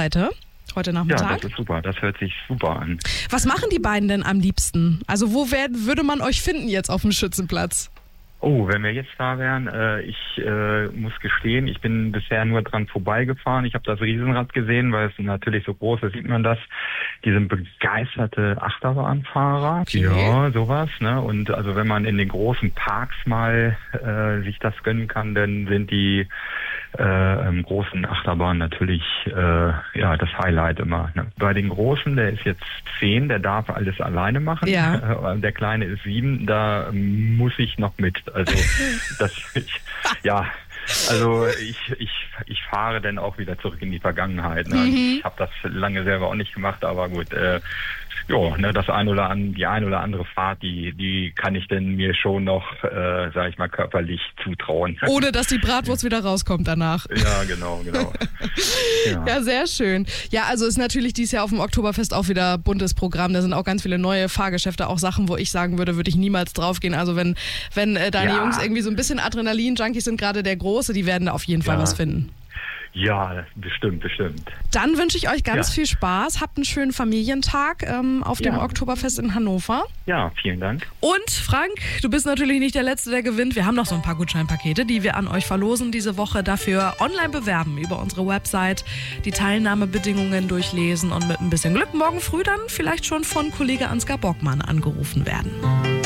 Seite heute Ja, Nachmittag. das ist super. Das hört sich super an. Was machen die beiden denn am liebsten? Also wo würde man euch finden jetzt auf dem Schützenplatz? Oh, wenn wir jetzt da wären, ich muss gestehen, ich bin bisher nur dran vorbeigefahren. Ich habe das Riesenrad gesehen, weil es natürlich so groß ist, sieht man das. Die sind begeisterte Achterbahnfahrer. Okay. Ja, sowas, ne? Und also wenn man in den großen Parks mal sich das gönnen kann, dann sind die großen Achterbahnen natürlich das Highlight immer. Ne? Bei den Großen, der ist jetzt 10, der darf alles alleine machen. Ja. Der Kleine ist 7, da muss ich noch mit. Also ich fahre dann auch wieder zurück in die Vergangenheit. Ne? Ich habe das lange selber auch nicht gemacht, aber gut. Die ein oder andere Fahrt, die kann ich denn mir schon noch, sag ich mal, körperlich zutrauen. Ohne dass die Bratwurst wieder rauskommt danach. Ja, genau. Ja, sehr schön. Ja, also ist natürlich dieses Jahr auf dem Oktoberfest auch wieder buntes Programm. Da sind auch ganz viele neue Fahrgeschäfte, auch Sachen, wo ich sagen würde ich niemals draufgehen. Also wenn deine Jungs irgendwie so ein bisschen Adrenalin-Junkies sind, gerade der Große, die werden da auf jeden Fall was finden. Ja, bestimmt. Dann wünsche ich euch ganz viel Spaß. Habt einen schönen Familientag auf dem Oktoberfest in Hannover. Ja, vielen Dank. Und Frank, du bist natürlich nicht der Letzte, der gewinnt. Wir haben noch so ein paar Gutscheinpakete, die wir an euch verlosen diese Woche. Dafür online bewerben über unsere Website, die Teilnahmebedingungen durchlesen und mit ein bisschen Glück morgen früh dann vielleicht schon von Kollege Ansgar Bockmann angerufen werden.